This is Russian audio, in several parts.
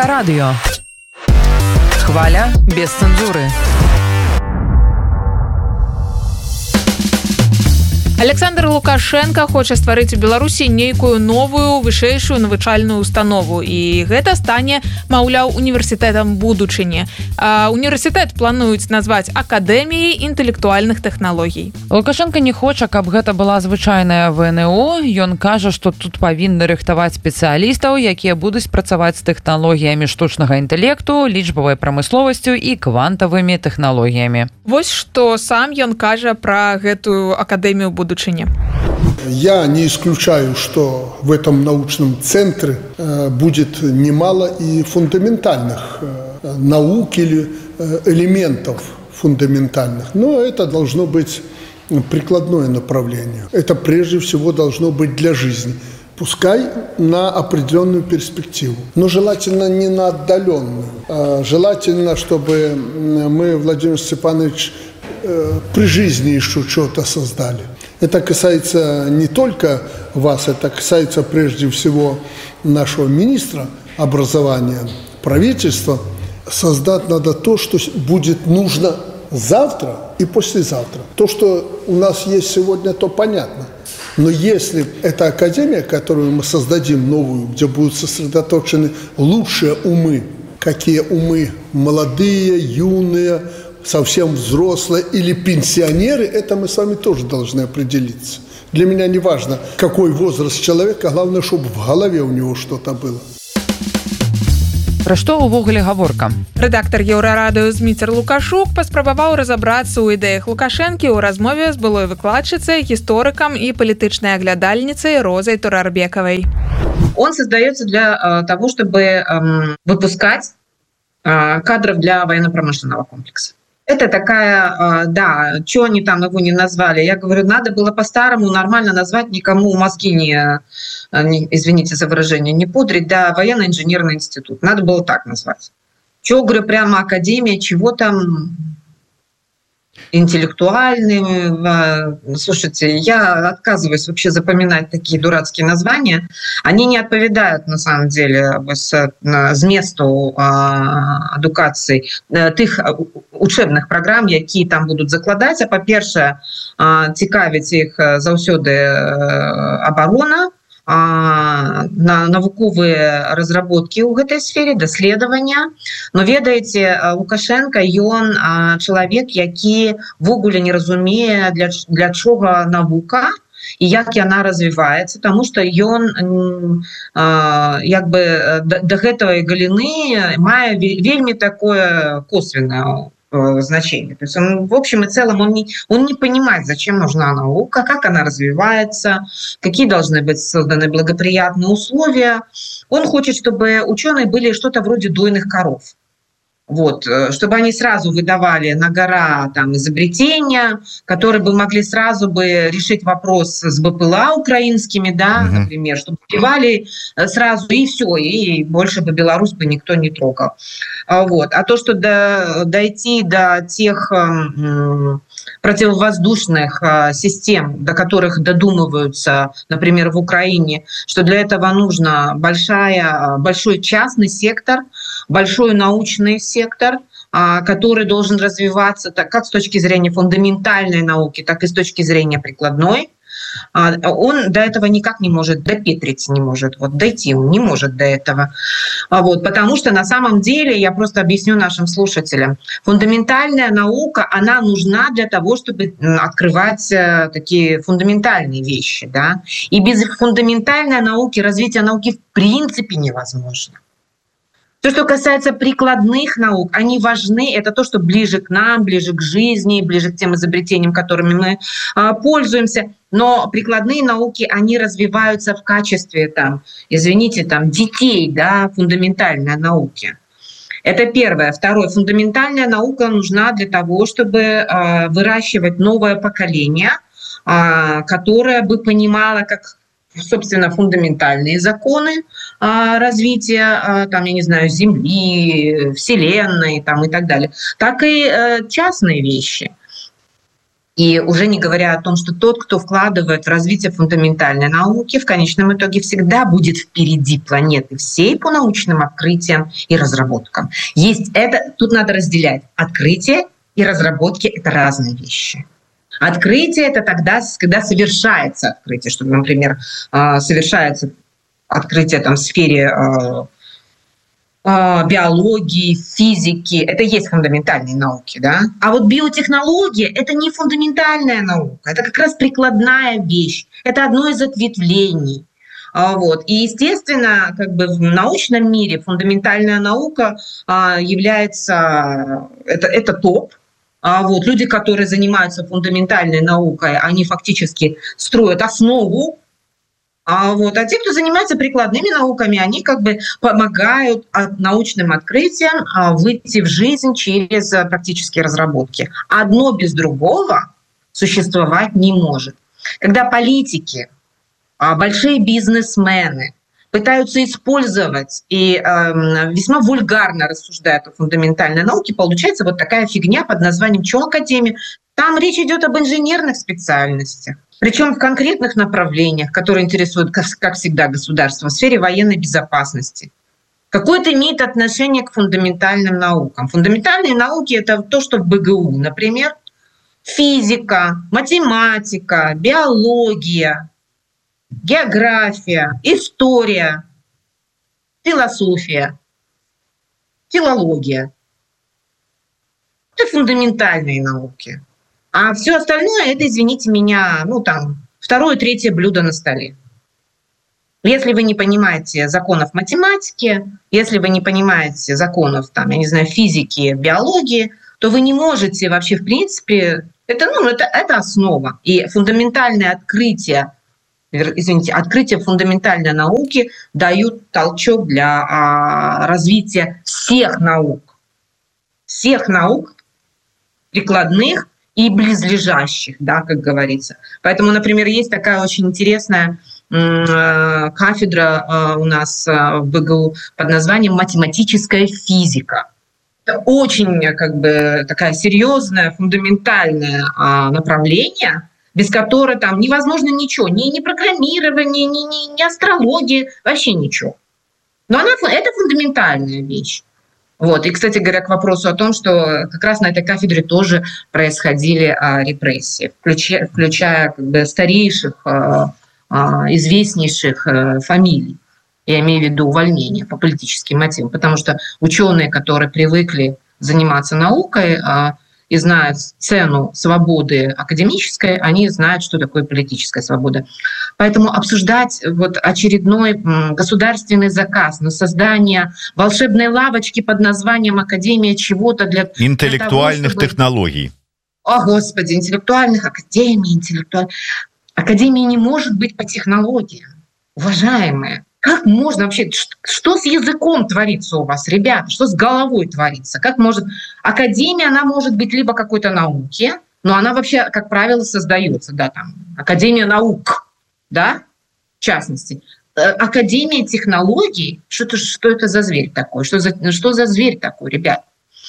Еўрарадыё. Хваля без цэнзуры. Александр Лукашенко хоча стварыць у Беларусі нейкую новую вышэйшую навучальную установу, і гэта стане, маўляў, універсітэтам будучыні. Універсітэт плануюць назваць акадэміяй інтэлектуальных тэхналогій. Лукашенко не хоча, каб гэта была звычайная ВНО. Ён кажа, што тут павінны рыхтаваць спецыялістаў, якія будуць працаваць з тэхналогіямі штучнага інтэлекту, лічбавай прамысловасцю і квантавымі тэхналогіямі. Вось што сам ён кажа пра гэтую акадэмію будучыні. Я не исключаю, что в этом научном центре будет немало и фундаментальных наук или элементов фундаментальных. Но это должно быть прикладное направление. Это прежде всего должно быть для жизни. Пускай на определенную перспективу, но желательно не на отдаленную. Желательно, чтобы мы, Владимир Степанович, при жизни еще что-то создали. Это касается не только вас, это касается прежде всего нашего министра образования, правительства. Создать надо то, что будет нужно завтра и послезавтра. То, что у нас есть сегодня, то понятно. Но если эта академия, которую мы создадим новую, где будут сосредоточены лучшие умы, какие умы молодые, юные, совсем взрослые или пенсионеры, это мы с вами тоже должны определиться. Для меня не важно, какой возраст человека, главное, чтобы в голове у него что-то было. Пра што ўвогуле гаворка? Рэдактар Еўрарадыё Зміцер Лукашук паспрабаваў разабрацца ў ідэях Лукашэнкі ў размове з былой выкладчыцай, гісторыкам і палітычнай аглядальніцай Розай Турарбекавай. Он создается для того, чтобы выпускать кадров для военно-промышленного комплекса. Это такая, да, что они там его не назвали. Я говорю, надо было по-старому нормально назвать, никому мозги не, извините за выражение, не пудрить, да, военно-инженерный институт. Надо было так назвать. Чего, говорю, прямо академия, чего там интеллектуальный. Слушайте, я отказываюсь вообще запоминать такие дурацкие названия. Они не отповедают, на самом деле, зместу адукацыі тых учебных программ, якія там будут закладаць. А па-першае, цікавіць іх заўсёды абарона, навуковыя разработкі ў гэтай сфере, даследавання. Но ведаеце, Лукашенко, ён чалавек, які ввогуле не разумее, для чого навука і як яна развіваецца, тому што ён як бы да гэтай галіны мае вельмі такое косвенное значение. То есть он, в общем и целом, он не понимает, зачем нужна наука, как она развивается, какие должны быть созданы благоприятные условия. Он хочет, чтобы ученые были что-то вроде дойных коров. Вот, чтобы они сразу выдавали на гора там изобретения, которые бы могли сразу бы решить вопрос с БПЛА украинскими, да, например, чтобы успевали сразу и все, и больше бы Беларусь бы никто не трогал. Вот. А то, что дойти до тех противовоздушных систем, до которых додумываются, например, в Украине, что для этого нужно большой частный сектор, большой научный сектор, который должен развиваться как с точки зрения фундаментальной науки, так и с точки зрения прикладной. Он до этого никак не может, допетрить не может, вот дойти он не может до этого. Вот, потому что на самом деле, я просто объясню нашим слушателям, фундаментальная наука, она нужна для того, чтобы открывать такие фундаментальные вещи. Да? И без фундаментальной науки развитие науки в принципе невозможно. То, что касается прикладных наук, они важны, это то, что ближе к нам, ближе к жизни, ближе к тем изобретениям, которыми мы пользуемся. Но прикладные науки, они развиваются в качестве, там, извините, там, детей, да, фундаментальной науки. Это первое. Второе. Фундаментальная наука нужна для того, чтобы выращивать новое поколение, которое бы понимало, как, собственно, фундаментальные законы развития, там, я не знаю, Земли, Вселенной там, и так далее, так и частные вещи. И уже не говоря о том, что тот, кто вкладывает в развитие фундаментальной науки, в конечном итоге всегда будет впереди планеты всей по научным открытиям и разработкам. Есть это, тут надо разделять. Открытие и разработки — это разные вещи. Открытие — это тогда, когда совершается открытие, что, например, совершается открытие там, в сфере биологии, физики, это и есть фундаментальные науки, да? А вот биотехнология — это не фундаментальная наука, это как раз прикладная вещь, это одно из ответвлений. Вот. И, естественно, как бы в научном мире фундаментальная наука является, это топ. Вот. Люди, которые занимаются фундаментальной наукой, они фактически строят основу. А те, кто занимается прикладными науками, они как бы помогают научным открытиям выйти в жизнь через практические разработки. Одно без другого существовать не может. Когда политики, большие бизнесмены пытаются использовать и весьма вульгарно рассуждают о фундаментальной науке, получается вот такая фигня под названием «Чё Академия?». Там речь идет об инженерных специальностях, причем в конкретных направлениях, которые интересуют, как всегда, государство в сфере военной безопасности. Какое это имеет отношение к фундаментальным наукам? Фундаментальные науки — это то, что в БГУ, например, физика, математика, биология, география, история, философия, филология. Это фундаментальные науки. А все остальное — это, извините меня, второе, третье блюдо на столе. Если вы не понимаете законов математики, если вы не понимаете законов, физики, биологии, то вы не можете вообще, в принципе, это основа. И фундаментальное открытие фундаментальной науки дают толчок для развития всех наук прикладных и близлежащих, да, как говорится. Поэтому, например, есть такая очень интересная кафедра у нас в БГУ под названием «Математическая физика». Это очень такая серьезное, фундаментальное направление, без которого там невозможно ничего, ни программирование, ни астрология, вообще ничего. Но это фундаментальная вещь. Вот. И, кстати говоря, к вопросу о том, что как раз на этой кафедре тоже происходили репрессии, включая старейших, известнейших фамилий. Я имею в виду увольнения по политическим мотивам, потому что ученые, которые привыкли заниматься наукой и знают цену свободы академической, они знают, что такое политическая свобода. Поэтому обсуждать очередной государственный заказ на создание волшебной лавочки под названием «Академия чего-то» для интеллектуальных технологий. О, Господи, интеллектуальных академий, Академия не может быть по технологиям, уважаемые. Как можно вообще, что с языком творится у вас, ребята, что с головой творится? Как может академия, она может быть либо какой-то науки, но она вообще, как правило, создается, да, там, академия наук, да, в частности. Академия технологий, что это за зверь такой? Что за зверь такой, ребят?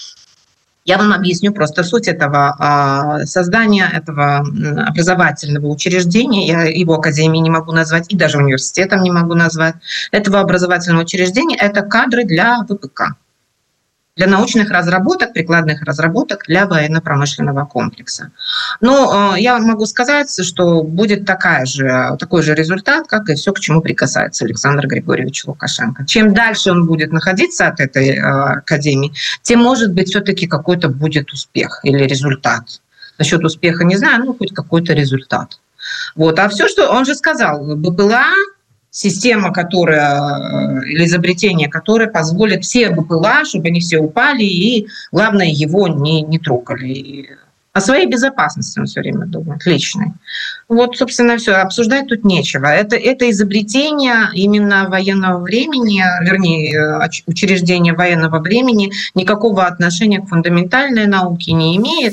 Я вам объясню просто суть этого создания, этого образовательного учреждения. Я его академией не могу назвать, и даже университетом не могу назвать. Этого образовательного учреждения — это кадры для ВПК, для научных разработок, прикладных разработок для военно-промышленного комплекса. Но я могу сказать, что будет такой же результат, как и все, к чему прикасается Александр Григорьевич Лукашенко. Чем дальше он будет находиться от этой академии, тем, может быть, все-таки какой-то будет успех или результат. Насчет успеха не знаю, хоть какой-то результат. Вот. А все, что он же сказал, БПЛА, система, или изобретение, которое позволит все БПЛА, чтобы они все упали, и, главное, его не трогали. О своей безопасности он все время думает, личной. Вот, собственно, все. Обсуждать тут нечего. Это изобретение именно военного времени, вернее, учреждение военного времени никакого отношения к фундаментальной науке не имеет.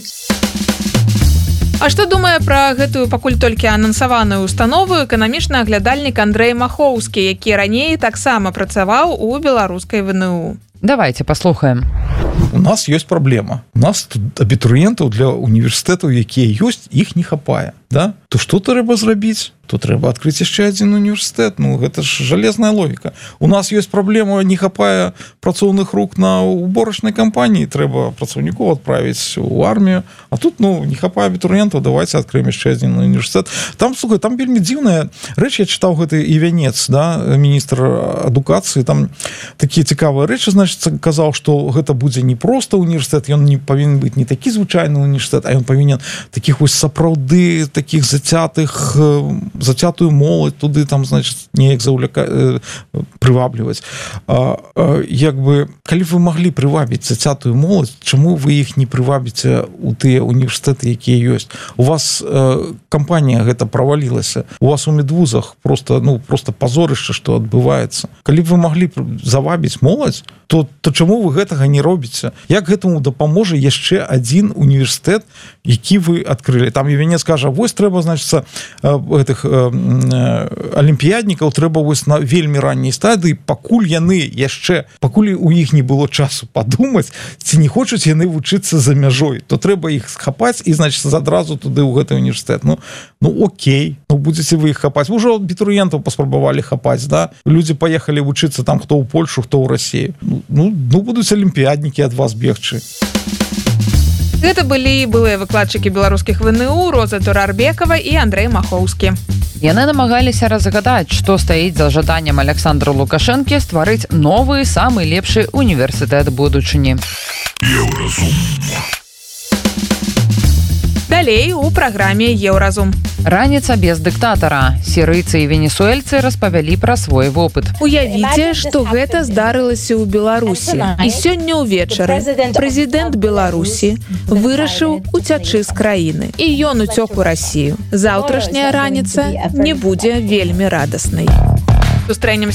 А што думае пра гэтую пакуль толькі анансаваную установу эканамічны аглядальнік Андрэй Махоўскі, які раней таксама працаваў у беларускай ВНУ? Давайте паслухаем. у нас есть проблема. У нас тут абітурыентаў для універсітэтаў, якія ёсць, іх не хапае. Да? То што трэба зрабіць? То трэба адкрыць яшчэ адзін універсітэт. Ну, гэта ж жалезная логіка. У нас ёсць праблема, не хапае працоўных рук на уборачнай кампаніі, трэба працаўнікоў адправіць у армію. А тут, ну, не хапае абітурыентаў, давайте адкрыем яшчэ адзін універсітэт. Там, слухай, там вельмі дзіўная рэч, я чытаў гэты Івянец, да, міністр адукацыі, там такія цікавыя рэчы, значыць, казаў, што гэта будзе не проста універсітэт, ён не павінен быць не такі звычайны універсітэт, а ён павінен такіх вось сапраўды таких зацятую моладзь туды там, значыць, неяк прывабліваць. Як бы, калі вы маглі прывабіць зацятую моладзь, чаму вы іх не прывабіце у тыя універсітэты, якія ёсць? У вас кампанія гэта правалілася. У вас у медвузах просто пазорышча, што адбываецца. Калі б вы маглі завабіць моладзь, то чаму вы гэтага не робіце? Як гэтаму дапаможа яшчэ адзін універсітэт, які вы адкрылі? Там Івянец кажа, вось трэба, значыцца, гэтых алімпіяднікаў трэба вось на вельмі ранняй стадыі, пакуль у іх не было часу падумаць, ці не хочуць яны вучыцца за мяжой, то трэба іх схапаць і, значыцца, адразу туды ў гэты універсітэт. Ну окей, будзеце вы іх хапаць. Вы ўжо абітурыентаў паспрабавалі хапаць, да? Людзі паехалі вучыцца там, хто ў Польшу, хто ў Расію. Будуць алімпіяднікі ад вас бегчы. Гэта былі былыя выкладчыкі беларускіх ВНУ Роза Турарбекова і Андрэй Махоўскі. Яны намагаліся разгадаць, што стаіць за жаданнем Александру Лукашэнкі стварыць новы, самы лепшы універсітэт будучыні. Далей у праграме Еўразум. Раніца без дыктатара. Сірыйцы і венесуэльцы распавялі пра свой вопыт. Уявіце, што гэта здарылася ў Беларусі. І сёння ўвечары прэзідэнт Беларусі вырашыў уцячы з краіны. І ён уцёк у Расію. Заўтрашняя раніца не будзе вельмі радаснай. Сустрэнемся